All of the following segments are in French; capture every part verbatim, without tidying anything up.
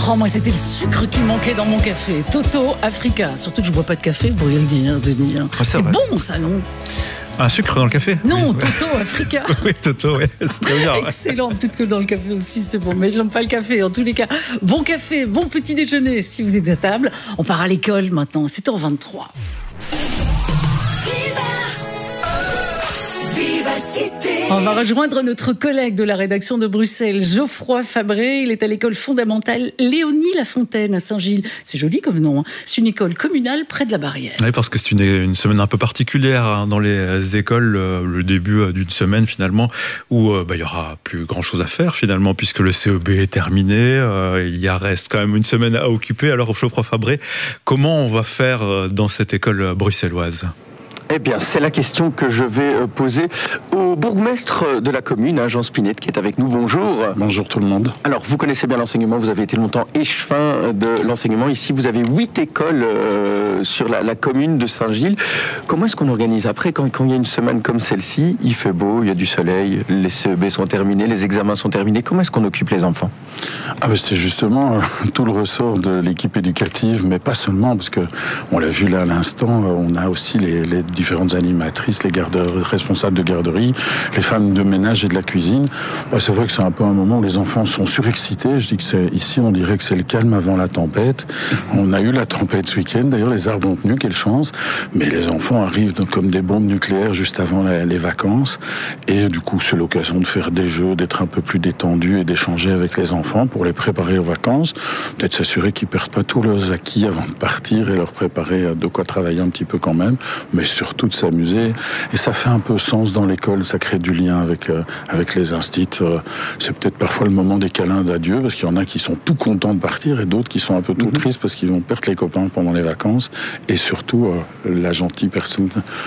Oh, moi, c'était le sucre qui manquait dans mon café. Toto Africa. Surtout que je bois pas de café, vous pourriez le dire, Denis. Ah, c'est bon, ça, non? Un sucre dans le café? Non, oui. Toto Africa. Oui, Toto, oui, c'est très bien. Excellent, peut-être que dans le café aussi, c'est bon. Mais j'aime pas le café, en tous les cas. Bon café, bon petit déjeuner, si vous êtes à table. On part à l'école maintenant, sept heures vingt-trois. On va rejoindre notre collègue de la rédaction de Bruxelles, Geoffroy Fabré. Il est à l'école fondamentale Léonie Lafontaine à Saint-Gilles. C'est joli comme nom, hein. C'est une école communale près de la Barrière. Oui, parce que c'est une, une semaine un peu particulière hein, dans les écoles, euh, le début d'une semaine finalement, où euh, bah, il y aura plus grand-chose à faire finalement, puisque le C E B est terminé. Euh, il y a reste quand même une semaine à occuper. Alors Geoffroy Fabré, comment on va faire dans cette école bruxelloise ? Eh bien, c'est la question que je vais poser au bourgmestre de la commune, Jean Spinette, qui est avec nous. Bonjour. Bonjour tout le monde. Alors, vous connaissez bien l'enseignement, vous avez été longtemps échevin de l'enseignement. Ici, vous avez huit écoles euh, sur la, la commune de Saint-Gilles. Comment est-ce qu'on organise après, quand, quand il y a une semaine comme celle-ci, il fait beau, il y a du soleil, les C E B sont terminés, les examens sont terminés, comment est-ce qu'on occupe les enfants ? Ah ben c'est justement euh, tout le ressort de l'équipe éducative, mais pas seulement, parce que on l'a vu là à l'instant, euh, on a aussi les, les différentes animatrices, les garderies, responsables de garderie, les femmes de ménage et de la cuisine. Ouais, c'est vrai que c'est un peu un moment où les enfants sont surexcités. Je dis que c'est ici, on dirait que c'est le calme avant la tempête. On a eu la tempête ce week-end. D'ailleurs, les arbres ont tenu, quelle chance. Mais les enfants arrivent comme des bombes nucléaires juste avant la, les vacances. Et du coup, c'est l'occasion de faire des jeux, d'être un peu plus détendu et d'échanger avec les enfants pour les préparer aux vacances. Peut-être s'assurer qu'ils perdent pas tous leurs acquis avant de partir et leur préparer de quoi travailler un petit peu quand même. Mais surtout de s'amuser. Et ça fait un peu sens dans l'école. Ça crée du lien avec, euh, avec les instits. Euh, c'est peut-être parfois le moment des câlins d'adieu, parce qu'il y en a qui sont tout contents de partir et d'autres qui sont un peu tout tristes parce qu'ils vont perdre les copains pendant les vacances. Et surtout, euh, la gentille personne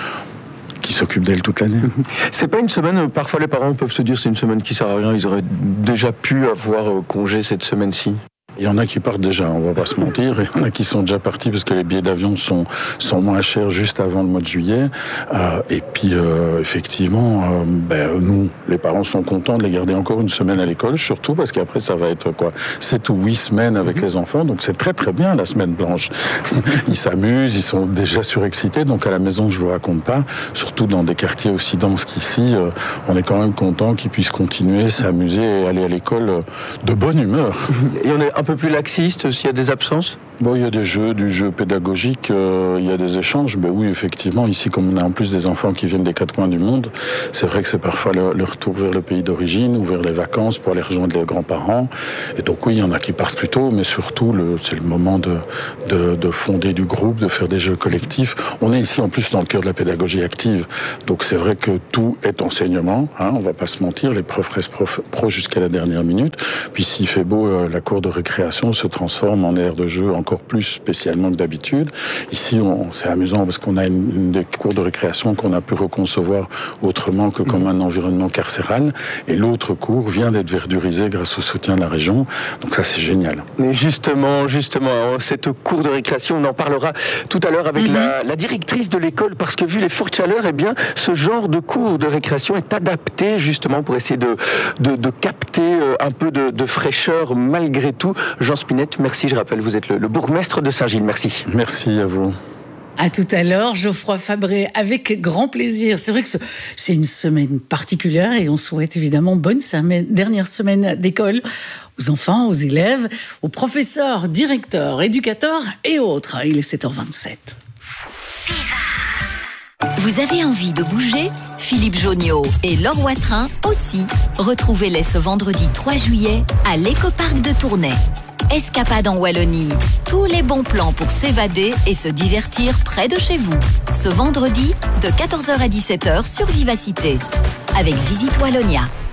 qui s'occupe d'elle toute l'année. C'est pas une semaine, parfois les parents peuvent se dire c'est une semaine qui sert à rien, ils auraient déjà pu avoir congé cette semaine-ci. Il y en a qui partent déjà, on va pas se mentir. Il y en a qui sont déjà partis parce que les billets d'avion sont, sont moins chers juste avant le mois de juillet. Euh, et puis, euh, effectivement, euh, ben, nous, les parents sont contents de les garder encore une semaine à l'école, surtout parce qu'après, ça va être quoi, sept ou huit semaines avec les enfants. Donc, c'est très, très bien, la semaine blanche. Ils s'amusent, ils sont déjà surexcités. Donc, à la maison, je vous raconte pas. Surtout dans des quartiers aussi denses qu'ici, euh, on est quand même content qu'ils puissent continuer, s'amuser et aller à l'école euh, de bonne humeur. Et on est un peu plus laxiste s'il y a des absences ? Bon, il y a des jeux, du jeu pédagogique, euh, il y a des échanges. Ben oui, effectivement, ici, comme on a en plus des enfants qui viennent des quatre coins du monde, c'est vrai que c'est parfois le, le retour vers le pays d'origine ou vers les vacances pour aller rejoindre les grands-parents. Et donc oui, il y en a qui partent plus tôt, mais surtout, le, c'est le moment de, de, de fonder du groupe, de faire des jeux collectifs. On est ici en plus dans le cœur de la pédagogie active. Donc c'est vrai que tout est enseignement, hein, on va pas se mentir, les profs restent prof, pro jusqu'à la dernière minute. Puis s'il fait beau, euh, la cour de récréation se transforme en aire de jeu encore plus spécialement que d'habitude. Ici, on, c'est amusant parce qu'on a une, une des cours de récréation qu'on a pu reconcevoir autrement que comme un environnement carcéral. Et l'autre cours vient d'être verdurisé grâce au soutien de la région. Donc ça, c'est génial. Mais justement, justement, cette cour de récréation, on en parlera tout à l'heure avec mm-hmm. la, la directrice de l'école, parce que vu les fortes chaleurs, eh bien, ce genre de cours de récréation est adapté justement pour essayer de, de, de capter un peu de, de fraîcheur malgré tout. Jean Spinette, merci. Je rappelle, vous êtes le, le bourgmestre de Saint-Gilles. Merci. Merci à vous. À tout à l'heure, Geoffroy Fabré, avec grand plaisir. C'est vrai que c'est une semaine particulière et on souhaite évidemment bonne semaine, dernière semaine d'école aux enfants, aux élèves, aux professeurs, directeurs, éducateurs et autres. Il est sept heures vingt-sept. Vous avez envie de bouger ? Philippe Jonniot et Laure Watrin aussi. Retrouvez-les ce vendredi trois juillet à l'écoparc de Tournai. Escapade en Wallonie. Tous les bons plans pour s'évader et se divertir près de chez vous. Ce vendredi, de quatorze heures à dix-sept heures sur Vivacité. Avec Visite Wallonia.